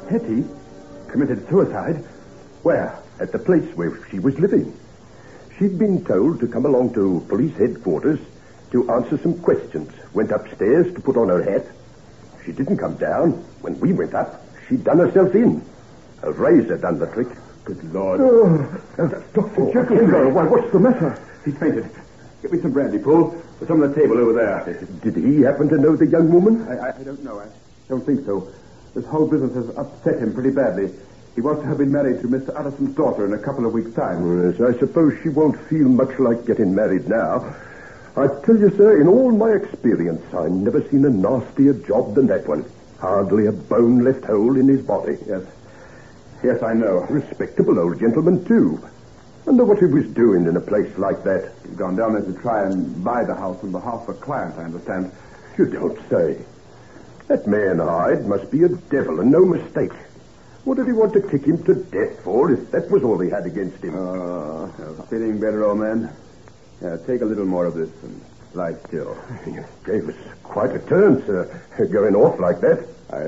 Hetty committed suicide? Where? At the place where she was living. She'd been told to come along to police headquarters to answer some questions. Went upstairs to put on her hat. She didn't come down. When we went up, she'd done herself in. A razor done the trick. Good Lord. Dr. Jekyll. Why, what's the matter? He's fainted. Get me some brandy, Paul. There's some on the table over there. Did he happen to know the young woman? I don't know. I don't think so. This whole business has upset him pretty badly. He was to have been married to Mr. Utterson's daughter in a couple of weeks' time. Yes, I suppose she won't feel much like getting married now. I tell you, sir, in all my experience, I've never seen a nastier job than that one. Hardly a bone left whole in his body. Yes, I know. Respectable old gentleman, too. Wonder what he was doing in a place like that. He's gone down there to try and buy the house on behalf of a client, I understand. You don't say. That man Hyde must be a devil and no mistake. What did he want to kick him to death for if that was all he had against him? Feeling better, old man? Yeah, take a little more of this and lie still. You gave us quite a turn, sir, going off like that.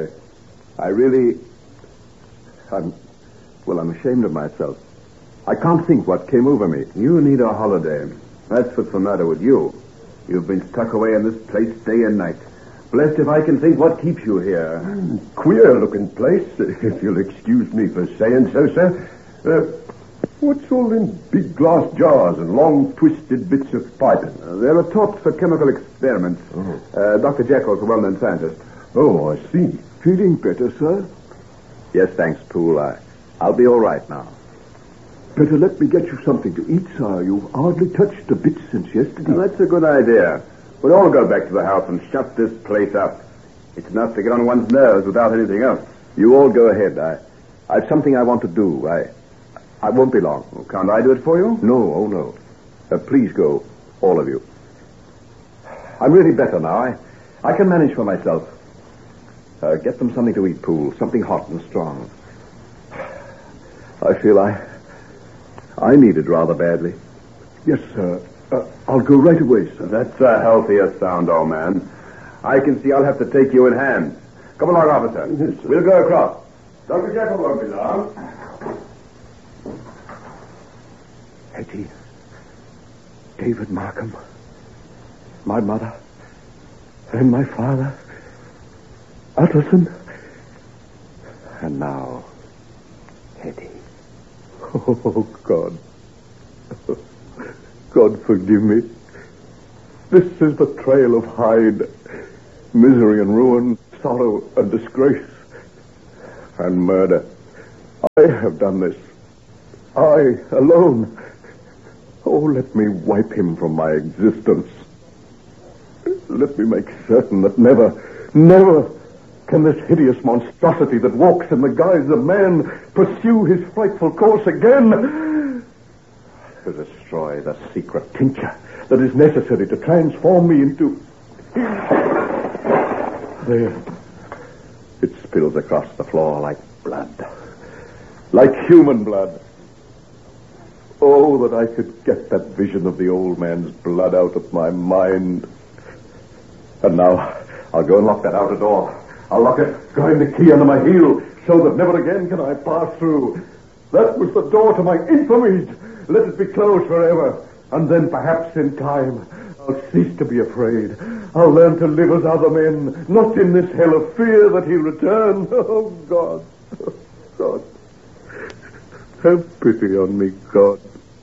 I'm ashamed of myself. I can't think what came over me. You need a holiday. That's what's the matter with you. You've been stuck away in this place day and night. Blessed if I can think what keeps you here. Queer-looking place, if you'll excuse me for saying so, sir. What's all in big glass jars and long, twisted bits of piping? They're a tops for chemical experiments. Dr. Jekyll's a well-known scientist. Oh, I see. Feeling better, sir? Yes, thanks, Poole. I'll be all right now. Better let me get you something to eat, sir. You've hardly touched a bit since yesterday. Well, that's a good idea. We'll all go back to the house and shut this place up. It's enough to get on one's nerves without anything else. You all go ahead. I've something I want to do. I won't be long. Well, can't I do it for you? No, oh no. Please go, all of you. I'm really better now. I can manage for myself. Get them something to eat, Poole. Something hot and strong. I feel I need it rather badly. Yes, sir. I'll go right away, sir. That's a healthier sound, old man. I can see I'll have to take you in hand. Come along, officer. Yes, sir. We'll go across. Dr. Jekyll won't be long. Hetty, David Markham, my mother, and my father, Utterson, and now, Hetty. Oh, God. God, forgive me. This is the trail of Hyde. Misery and ruin, sorrow and disgrace, and murder. I have done this. I alone. Oh, let me wipe him from my existence. Let me make certain that never can this hideous monstrosity that walks in the guise of man pursue his frightful course again. To destroy the secret tincture that is necessary to transform me into... There. It spills across the floor like blood. Like human blood. Oh, that I could get that vision of the old man's blood out of my mind. And now, I'll go and lock that outer door. I'll lock it, grind the key under my heel, so that never again can I pass through. That was the door to my infamies. Let it be closed forever. And then perhaps in time, I'll cease to be afraid. I'll learn to live as other men, not in this hell of fear that he'll return. Oh, God. Oh, God. Have pity on me, God.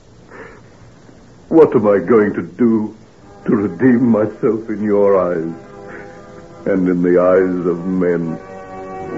What am I going to do to redeem myself in your eyes and in the eyes of men?